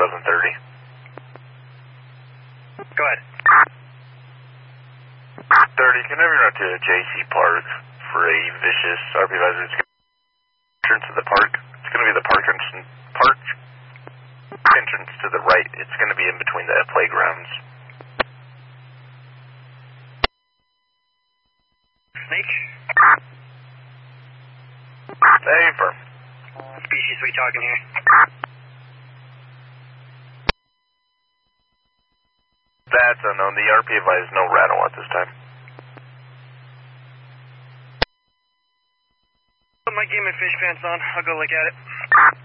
730. Go ahead. 30, can I have you run to JC Park for a vicious RP advisor? It's going to be entrance to the park. It's going to be the park entrance to the right. It's going to be in between the playgrounds. Snake? Hey, firm. Species we talking here? That's unknown. The RP advised no rattle at this time. Put my game and fish pants on. I'll go look at it.